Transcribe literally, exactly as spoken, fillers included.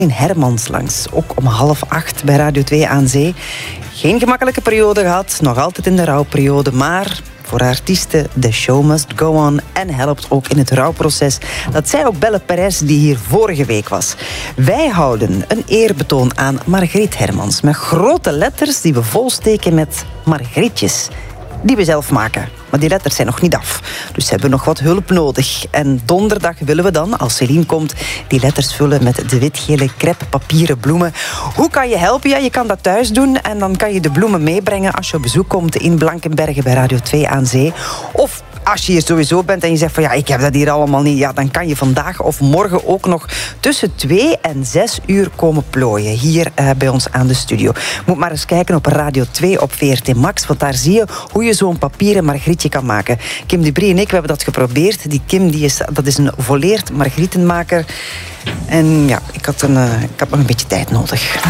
Hermans langs, ook om half acht bij Radio twee aan Zee. Geen gemakkelijke periode gehad, nog altijd in de rouwperiode, maar voor artiesten, the show must go on en helpt ook in het rouwproces. Dat zei ook Belle Perez, die hier vorige week was. Wij houden een eerbetoon aan Margriet Hermans met grote letters die we volsteken met Margrietjes. Die we zelf maken. Maar die letters zijn nog niet af. Dus ze hebben nog wat hulp nodig. En donderdag willen we dan, als Céline komt, die letters vullen met de wit-gele crepe papieren bloemen. Hoe kan je helpen? Ja, je kan dat thuis doen. En dan kan je de bloemen meebrengen als je op bezoek komt in Blankenberge bij Radio twee aan Zee. Of als je hier sowieso bent en je zegt van ja, ik heb dat hier allemaal niet. Ja, dan kan je vandaag of morgen ook nog tussen twee en zes uur komen plooien. Hier uh, bij ons aan de studio. Moet maar eens kijken op Radio twee op V R T Max. Want daar zie je hoe je zo'n papieren Margrietje kan maken. Kim de Brie en ik, we hebben dat geprobeerd. Die Kim, die is, dat is een volleerd Margrietenmaker. En ja, ik had, een, uh, ik had nog een beetje tijd nodig.